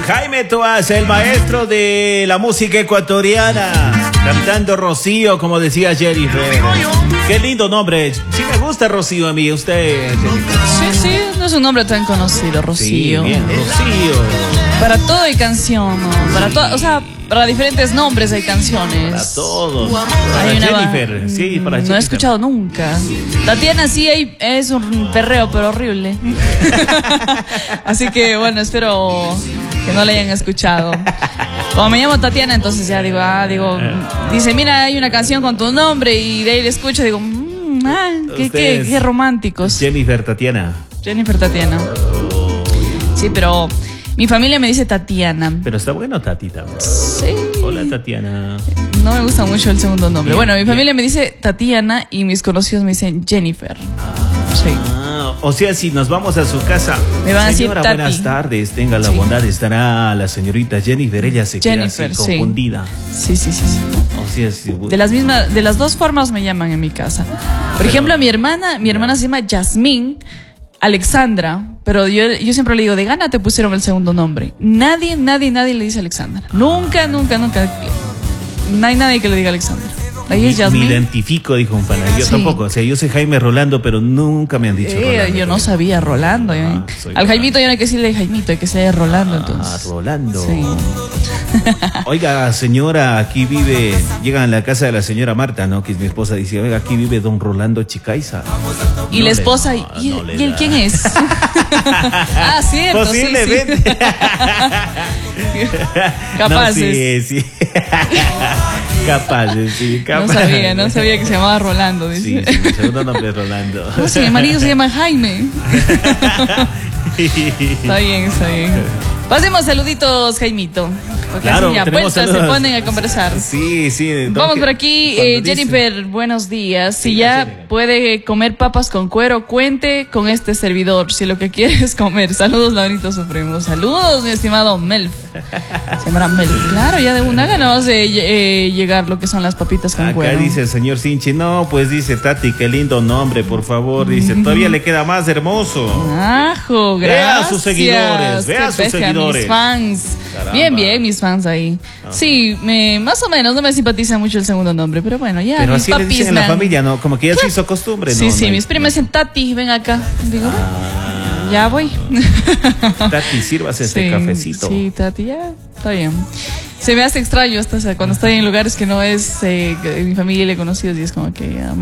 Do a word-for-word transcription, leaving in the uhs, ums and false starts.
Jaime Toaz, el maestro de la música ecuatoriana, cantando Rocío, como decía Jennifer. Qué lindo nombre. Sí me gusta Rocío a mí, usted. Sí, sí, no es un nombre tan conocido, Rocío. Sí, bien, Rocío. Para todo hay canción, ¿no? Para todo, o sea, para diferentes nombres hay canciones. Para todos. Para Hay una Jennifer, ba- sí, para No Jennifer. he escuchado nunca. Tatiana sí hay, es un perreo, pero horrible. Así que bueno, espero que no la hayan escuchado. Como me llamo Tatiana, entonces ya digo, ah, digo, dice, mira, hay una canción con tu nombre, y de ahí le escucho, digo, mmm, ah, qué, qué, qué románticos. Jennifer Tatiana. Jennifer Tatiana. Sí, pero mi familia me dice Tatiana. Pero está bueno Tati también. Sí. Hola Tatiana. No me gusta mucho el segundo nombre. Bien, Bueno, mi bien. familia me dice Tatiana y mis conocidos me dicen Jennifer. Sí. Ah, o sea, si nos vamos a su casa, Me van a decir señora, Tati. buenas tardes, tenga la Sí. bondad, estará la señorita Jennifer, ella se Jennifer, queda sí. así confundida. Sí, sí, sí, sí. O sea, si- De las mismas, de las dos formas me llaman en mi casa. Por ejemplo, a mi hermana, mi hermana se llama Yasmín Alexandra, pero yo, yo siempre le digo, de gana te pusieron el segundo nombre. Nadie, nadie, nadie le dice Alexandra. Nunca, nunca, nunca. No hay nadie que le diga Alexandra. Ahí es me Yasmín. identifico, dijo un pana. Yo Sí. tampoco, o sea, yo soy Jaime Rolando, pero nunca me han dicho Eh, Rolando. yo no sabía, Rolando. eh. Ah, soy Al Rolando. Jaimito ya no hay que decirle Jaimito, hay que ser Rolando, Ah, entonces. Rolando. Sí. Oiga, señora, aquí vive, llegan a la casa de la señora Marta, ¿no? Que es mi esposa, dice, oiga, aquí vive don Rolando Chicaiza. Y No la le esposa, da, ¿y, no le ¿y él da. quién es? Ah, cierto, sí, sí. Posiblemente. Capaces. No, sí, sí. Capaces, sí, No capaces. sabía, no sabía que se llamaba Rolando, Sí, dice. sí, mi segundo nombre es Rolando. No, sí, mi marido se llama Jaime. Está bien, está bien. Pasemos saluditos, Jaimito. Porque Claro, así ya tenemos vueltas se saludos. ponen a conversar. Sí, sí. Vamos que- por aquí, cuando eh, dice- Jennifer, buenos días. Si Sí, ya Jennifer. puede comer papas con cuero, cuente con este servidor. Si lo que quiere es comer. Saludos, Laurito Supremo. Saludos, mi estimado Melf. Se llamará Melf. Claro, ya de una gana vamos a eh, llegar lo que son las papitas con Acá cuero. dice el señor Sinchi, no, pues dice Tati, qué lindo nombre, por favor. Dice, todavía le queda más hermoso. Ajo, Vea gracias. a sus seguidores, vea Qué a sus bestia, seguidores. mis fans. Caramba. Bien, bien, mis fans ahí. Sí, me, más o menos, no me simpatiza mucho el segundo nombre, pero bueno, ya. Pero mis así le papis dicen en me la han- familia, ¿no? Como que ya se hizo costumbre, ¿no? Sí, sí, No hay- mis primas dicen, Tati, ven acá. Digo, Ah, ya voy. Tati, sírvase este Sí, cafecito. Sí, Tati, ya, está bien. Se me hace extraño hasta, o sea, cuando estoy en lugares que no es eh, que mi familia le he conocido, y es como que ya